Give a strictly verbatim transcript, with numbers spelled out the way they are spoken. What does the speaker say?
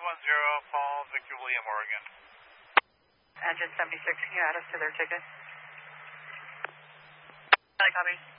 one zero, Paul, Victor William, Oregon. Engine seventy-six, can you add us to their ticket? I copy.